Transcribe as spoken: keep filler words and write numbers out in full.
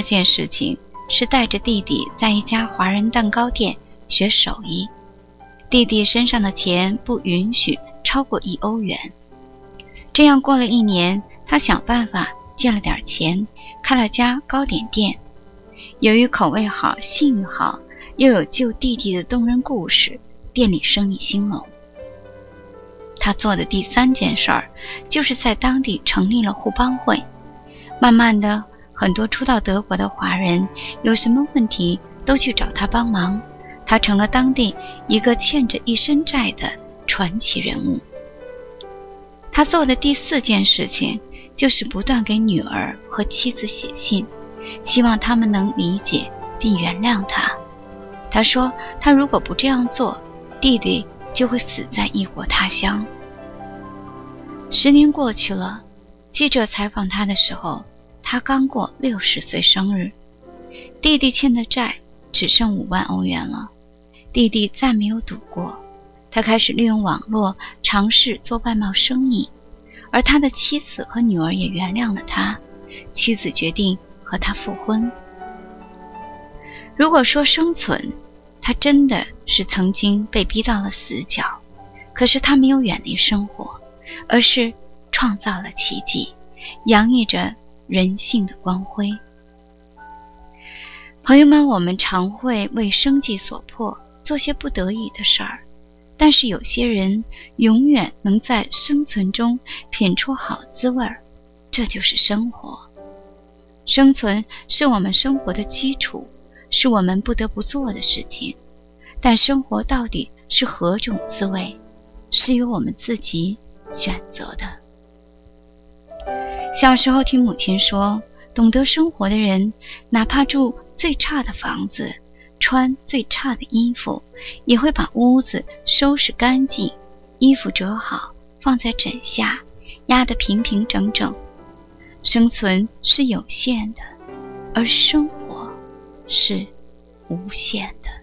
二件事情是带着弟弟在一家华人蛋糕店学手艺，弟弟身上的钱不允许超过一欧元。这样过了一年，他想办法借了点钱，开了家糕点店。由于口味好，信誉好，又有救弟弟的动人故事，店里生意兴隆。他做的第三件事儿，就是在当地成立了互帮会。慢慢的，很多初到德国的华人有什么问题都去找他帮忙，他成了当地一个欠着一身债的传奇人物。他做的第四件事情，就是不断给女儿和妻子写信，希望他们能理解并原谅他。他说，他如果不这样做，弟弟就会死在异国他乡。十年过去了，记者采访他的时候，他刚过六十岁生日，弟弟欠的债只剩五万欧元了。弟弟再没有赌过，他开始利用网络尝试做外贸生意，而他的妻子和女儿也原谅了他，妻子决定和他复婚。如果说生存，他真的是曾经被逼到了死角，可是他没有远离生活，而是创造了奇迹，洋溢着人性的光辉。朋友们，我们常会为生计所迫，做些不得已的事儿，但是有些人永远能在生存中品出好滋味儿，这就是生活。生存是我们生活的基础，是我们不得不做的事情，但生活到底是何种滋味，是由我们自己选择的。小时候听母亲说，懂得生活的人，哪怕住最差的房子，穿最差的衣服，也会把屋子收拾干净，衣服折好，放在枕下，压得平平整整。生存是有限的，而生活是无限的。